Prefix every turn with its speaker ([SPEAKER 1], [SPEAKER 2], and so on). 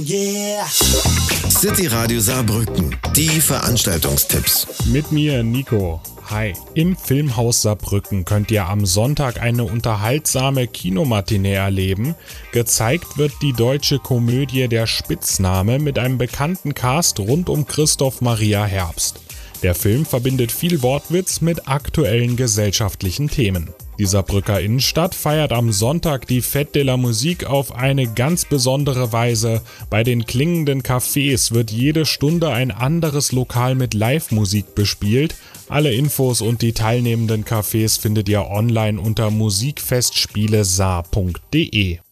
[SPEAKER 1] City Radio Saarbrücken, die Veranstaltungstipps.
[SPEAKER 2] Mit mir, Nico. Hi. Im Filmhaus Saarbrücken könnt ihr am Sonntag eine unterhaltsame Kinomatinee erleben. Gezeigt wird die deutsche Komödie Der Spitzname mit einem bekannten Cast rund um Christoph Maria Herbst. Der Film verbindet viel Wortwitz mit aktuellen gesellschaftlichen Themen. Die Saarbrücker Innenstadt feiert am Sonntag die Fête de la Musique auf eine ganz besondere Weise. Bei den klingenden Cafés wird jede Stunde ein anderes Lokal mit Live-Musik bespielt. Alle Infos und die teilnehmenden Cafés findet ihr online unter musikfestspielesaar.de.